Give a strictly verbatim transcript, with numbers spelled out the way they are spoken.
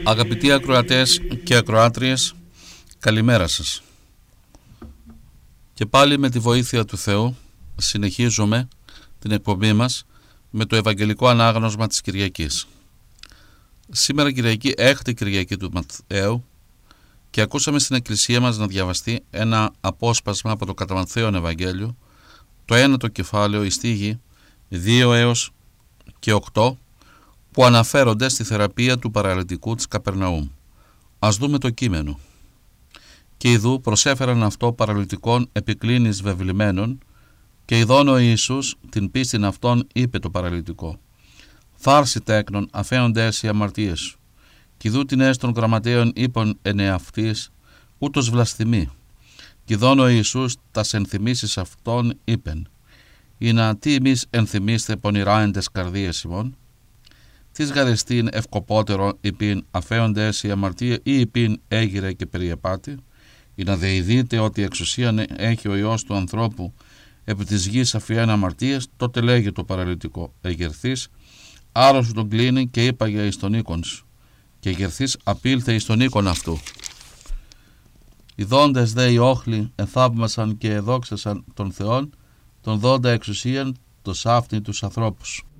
Αγαπητοί ακροατές και ακροάτριες, καλημέρα σας. Και πάλι με τη βοήθεια του Θεού συνεχίζουμε την εκπομπή μας με το Ευαγγελικό Ανάγνωσμα της Κυριακής. Σήμερα Κυριακή, έκτη Κυριακή του Ματθαίου, και ακούσαμε στην εκκλησία μας να διαβαστεί ένα απόσπασμα από το κατά Ματθαίον Ευαγγέλιο, το ένατο κεφάλαιο, οι στίχοι δύο έως και οκτώ, που αναφέρονται στη θεραπεία του παραλυτικού της Καπερναούμ. Ας δούμε το κείμενο. «Και ιδού προσέφεραν αυτό παραλυτικών επικλίνης βεβλημένων, και ειδών ο Ιησούς την πίστην αυτών είπε το παραλυτικό: Φάρση τέκνον, αφαίοντες οι αμαρτίες σου. Κι ιδού την εις των γραμματέων είπαν εν εαυτής, ούτως βλασθημεί. Κι ειδών ο Ιησούς τας ενθυμίσεις αυτών είπεν: Ινα τι εμείς ενθυμίστε πονηρά εν τες καρδίες ημών. Τις γαρεστήν ευκοπότερο υπήν αφαίοντες η αμαρτία ή υπήν έγειρε και περιεπάτη, ή να δεηδείτε ότι η εξουσία έχει ο Υιός του ανθρώπου επί της γης αφιέν αμαρτίες, τότε λέγει το παραλυτικό: Εγερθείς, άρρωσου τον κλίνη και είπαγε εις τον οίκον σου. Και εγερθείς απήλθε εις τον οίκον αυτού. Οι δόντες δε οι όχλοι εθαύμασαν και εδόξασαν τον Θεόν, τον δόντα εξουσίαν το σάφνη τους ανθρώπους.